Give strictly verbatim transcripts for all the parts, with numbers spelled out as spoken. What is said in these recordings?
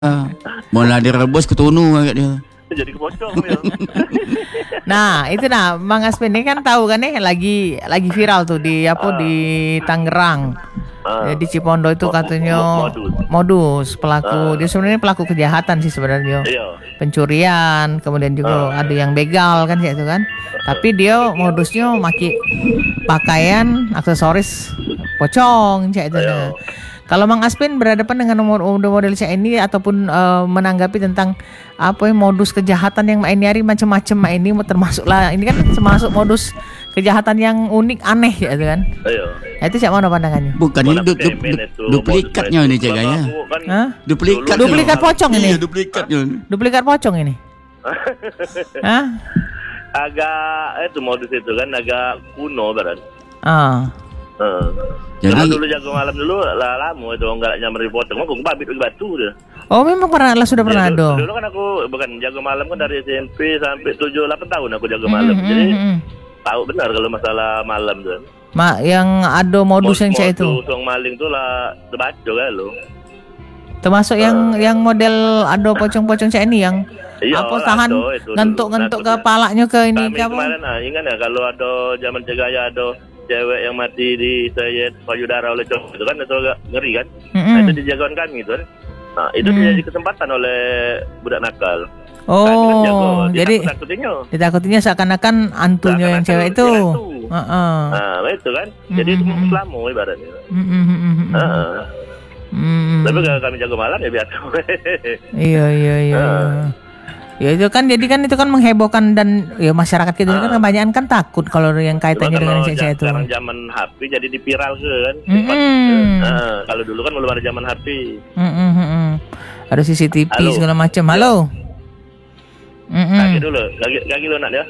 Mula direbus ketunu agak dia. Jadi kepocong ya. Nah, itu nah Mang Aspin ini kan tahu kan nih lagi lagi viral tuh di apa Ah. di Tangerang. Ah. Ya, di Cipondo itu Mo- katanya mo- modus. modus pelaku. Ah. Dia sebenarnya pelaku kejahatan sih sebenarnya. Iya. Pencurian, kemudian juga Ah. ada yang begal kan sih itu kan. Tapi dia modusnya maki pakaian, aksesoris pocong cak itu. Iya. Kalau Mang Aspin berhadapan dengan nomor model cak ini ataupun eh, menanggapi tentang apa ya modus kejahatan yang ini hari macam-macam ini termasuklah ini kan termasuk modus kejahatan yang unik aneh ya itu kan. Iya. Nah, itu cak mana pandangannya? Bukan ini Mana du- du- payment du- itu, duplikatnya modus ini itu. cegahnya. Kalau aku kan Hah? Duplikat. Dulu- Duplikat pocong ini. Iya, duplikatnya. Duplikat pocong ini. Hah? agak itu modus itu kan agak kuno beran. Ah. Heeh. Jadi- Karena dulu jago malam dulu lah lama itu enggak nyamar dipotong. Aku babit ke batu dia. Oh, memang pernah lah sudah pernah Ya, ada. dulu, dulu kan aku bukan jago malam kan dari S M P sampai tujuh delapan tahun aku jago malam. Mm, mm, Jadi mm, mm. tahu benar kalau masalah malam tuh. Ma, yang ada modus yang cak itu. Modus yang maling tuh lah terbaca kan lo. Termasuk yang yang model ada pocong-pocong cak ini yang Iya, apa lah, tahan ada itu dulu. ngentuk-ngentuk ke Takutnya. palanya ke ini Kami ke apa? kemarin ah, ingat ya kalau ada zaman cegaya ada cewek yang mati di sayat payudara oleh cowok itu kan itu agak ngeri kan. Mm-mm. Nah, itu dijagakan kami itu kan. Nah, itu Mm. menjadi kesempatan oleh budak nakal. Kami kan jago, Oh, jadi ditakut-takutinya. ditakutinya seakan-akan antunya yang Seakan-akan cewek dia itu. hantu. Heeh. Nah, itu kan. Jadi itu Mm-mm. Islamu ibaratnya. Mm-mm. Heeh. Mm. Tapi kalau kami jago malam ya biasa. Iya iya iya. Ah. Ya itu kan jadi kan itu kan menghebohkan dan ya masyarakat kita kan Ah. kebanyakan kan takut kalau yang Cuma kaitannya dengan kalau cewek itu. sekarang zaman H P jadi diviral ke kan. Mm-mm. Nah, kalau dulu kan belum ada zaman H P. Mm-mm, mm-mm. Ada C C T V Halo. segala macam. Halo. Mm-mm. Kaki dulu, kaki, kaki lu nak dia.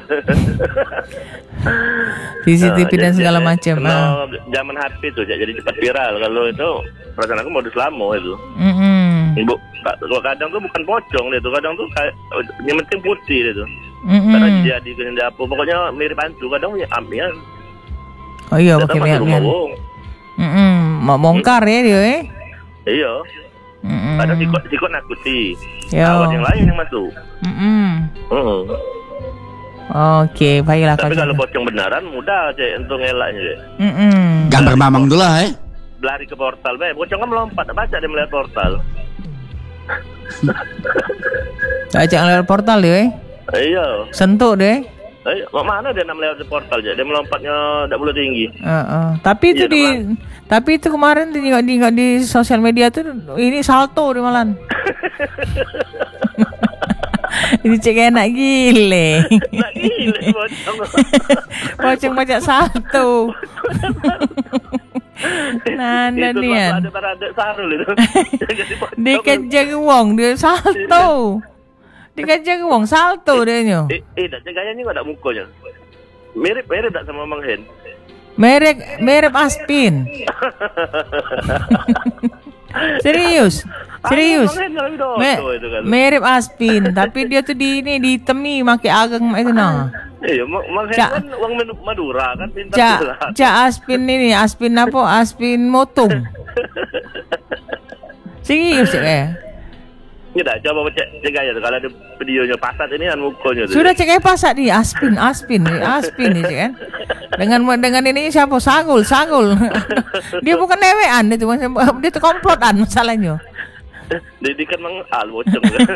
C C T V Nah, dan jadi- segala jadi macam. Kalau Ah. zaman H P tuh jadi cepat viral. Kalau itu perasaan aku modus lama itu. Mm-mm. Ibu, kalau kadang tuh bukan pocong dia tuh, kadang tuh kayak yang penting putih dia tuh. Karena Mm-mm. dia di kehendak apa, pokoknya mirip hantu. Kadang punya ambian. Oh iya, Kadang pakai masuk rumah minyak. wong. Mm-mm. Mau bongkar ya dia eh. Iya. Mm-mm. Kadang sikot sikot nakuti. Yo. Awan yang lain yang masuk. Mm-mm. Heeh. Oke, baiklah Tapi kau kalau cakap. pocong beneran mudah cek untuk ngelaknya cek. Mm-mm. Gambar mamang dulu lah eh. Lari ke portal, be. Pocong kan melompat, baca dia melihat portal. Ajak lewat portal dia eh. Iya. Sentuh deh. Eh, mak mana dia nak melewati portal je? Dia melompatnya tak boleh tinggi. Heeh. Tapi itu Iya, di tapi itu kemarin di di, di sosial media tuh ini salto di malan. Ini cek enak gile. Nak gila pocong. Pocong baca salto. Nah, nah Itu Nian. ada barada sarul itu. Jadi pocong. Dikejar wong dia salto. Dikejar wong salto dia nyo. Eh, eh, dak gayanya kok tak mukanya. Mirip mirip tak sama Mang Hen. Merek merek Aspin. Serius. Serius. Mang Hen kalau itu Me- itu kan. mirip Aspin, tapi dia tuh di ini ditemi make ageng itu nah. Iya, Mang Mang Hen Cak. kan wong Madura kan pintar Cak, pula. cak Aspin ini, Aspin apa? Aspin motung. Serius ya? Ini dah coba cek cek gaya tuh kalau ada videonya pasat ini kan mukanya tuh. Sudah cek pasak di Aspin, Aspin, Aspin ini kan. Dengan dengan ini siapa? Sagul, Sagul. Dia bukan newean, dia tuh dia tuh komplotan masalahnya. Jadi kan Mang Al bocong kan.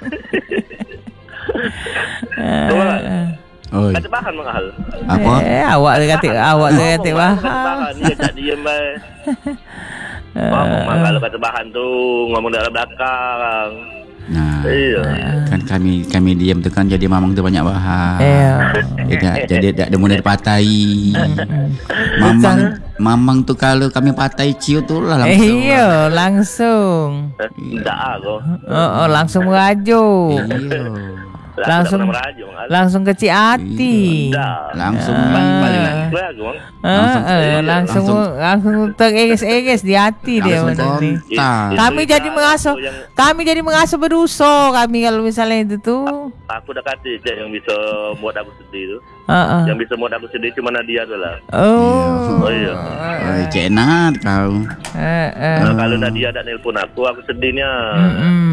Coba Oi. kata bahan Mang Al. Apa? Eh, awak dia kata, awak dia kata Ngomong, wah. kata bahan dia tak diem bae. Ngomong Mang Al kata bahan tuh ngomong dalam belakang. Nah, Iya. kan kami kami diam tuh kan jadi mamang tuh banyak bahan. Iya. Tidak jadi tidak ada mudah dipatai. Mamang mamang tuh kalau kami patai ciu tuh lah Eh, langsung. iya, langsung. Tidak aku. Oh, oh, langsung merajuk. Iya. Langsung langsung ke Ciati. Langsung Ah. main Balik balik. lagi ke aku, Bang. Ah, Langsung- eh, iya, langsung langsung- langsung tereges-eges di hati dia Langsung benar nih. kontak. Itu Kami ikan jadi mengasuh, aku yang- kami jadi mengasuh berdosa kami kalau misalnya itu tuh. Aku udah kasih cek yang bisa buat aku sedih tuh. Heeh. Yang bisa buat aku sedih cuma Nadia tuh lah. Oh. Oh iya. Oh, cenat kau. Heeh. Kalau kalau Nadia ada nelpon aku, aku sedihnya. Mm-mm.